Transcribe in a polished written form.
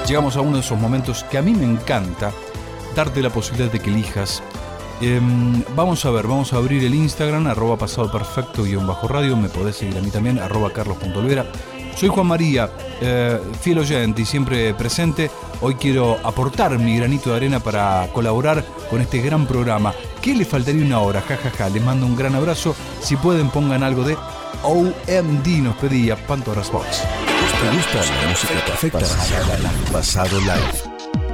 llegamos a uno de esos momentos que a mí me encanta, darte la posibilidad de que elijas. Vamos a abrir el Instagram, @pasadoperfecto_radio. Me podés seguir a mí también, @carlos.olvera. Soy Juan María, fiel oyente y siempre presente. Hoy quiero aportar mi granito de arena para colaborar con este gran programa. ¿Qué le faltaría una hora? Jajaja. Les mando un gran abrazo. Si pueden, pongan algo de OMD, nos pedía Pandora's Box. ¿Te gusta la música perfecta? Pasado Live.